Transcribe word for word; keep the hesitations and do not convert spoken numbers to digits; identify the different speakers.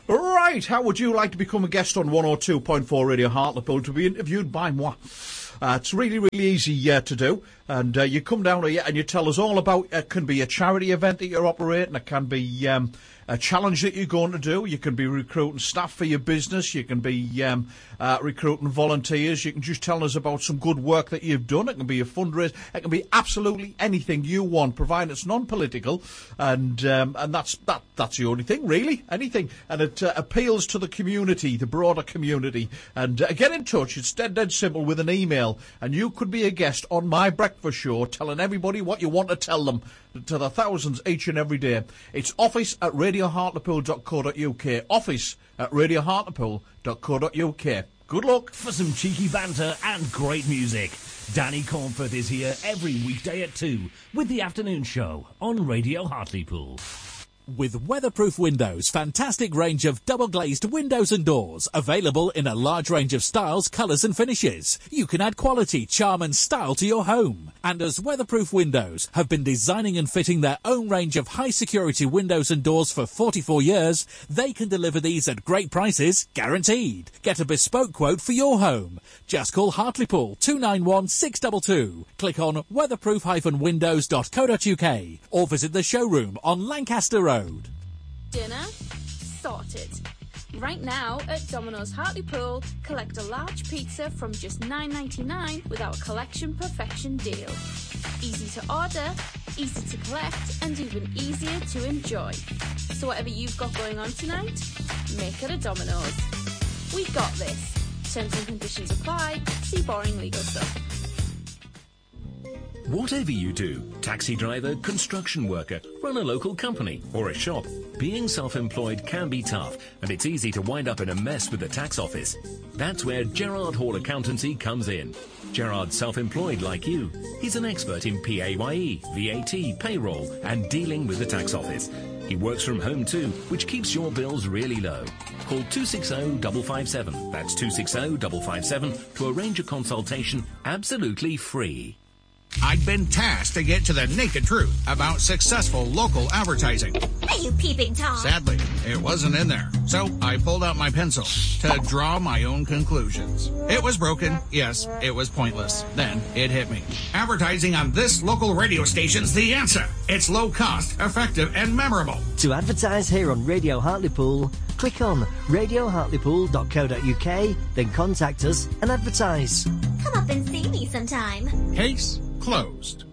Speaker 1: Right, how would you like to become a guest on one oh two point four Radio Hartlepool to be interviewed by moi? Uh, it's really, really easy uh, to do. And uh, you come down here and you tell us all about it. It can be a charity event that you're operating. It can be um, a challenge that you're going to do. You can be recruiting staff for your business. You can be um, uh, recruiting volunteers. You can just tell us about some good work that you've done. It can be a fundraiser. It can be absolutely anything you want, provided it's non-political. And um, and that's that. That's the only thing, really. Anything. And it uh, appeals to the community, the broader community. And uh, get in touch. It's dead, dead simple with an email. And you could be a guest on my breakfast show telling everybody what you want to tell them, to the thousands each and every day. It's office at radio hartlepool dot co dot uk. Office at radio hartlepool dot co dot uk. Good luck.
Speaker 2: For some cheeky banter and great music, Danny Cornforth is here every weekday at two with the afternoon show on Radio Hartlepool.
Speaker 3: With Weatherproof Windows, fantastic range of double-glazed windows and doors, available in a large range of styles, colours and finishes. You can add quality, charm and style to your home. And as Weatherproof Windows have been designing and fitting their own range of high-security windows and doors for forty-four years, they can deliver these at great prices, guaranteed. Get a bespoke quote for your home. Just call Hartlepool two nine one six two two. Click on weatherproof dash windows dot co dot uk or visit the showroom on Lancaster Road.
Speaker 4: Dinner? Sorted. Right now at Domino's Hartlepool, collect a large pizza from just nine ninety-nine with our Collection Perfection deal. Easy to order, easy to collect, and even easier to enjoy. So whatever you've got going on tonight, make it a Domino's. We got this. Terms and conditions apply. See boring legal stuff.
Speaker 2: Whatever you do, taxi driver, construction worker, run a local company or a shop, being self-employed can be tough, and it's easy to wind up in a mess with the tax office. That's where Gerard Hall Accountancy comes in. Gerard's self-employed like you. He's an expert in P A Y E, V A T, payroll, and dealing with the tax office. He works from home too, which keeps your bills really low. Call two six zero five five seven, that's two six zero five five seven, to arrange a consultation absolutely free.
Speaker 5: I'd been tasked to get to the naked truth about successful local advertising.
Speaker 6: Are you peeping Tom?
Speaker 5: Sadly, it wasn't in there. So I pulled out my pencil to draw my own conclusions. It was broken. Yes, it was pointless. Then it hit me. Advertising on this local radio station's the answer. It's low cost, effective, and memorable.
Speaker 7: To advertise here on Radio Hartlepool, click on radio hartlepool dot co dot uk, then contact us and advertise.
Speaker 6: Come up and see me sometime.
Speaker 5: Case closed.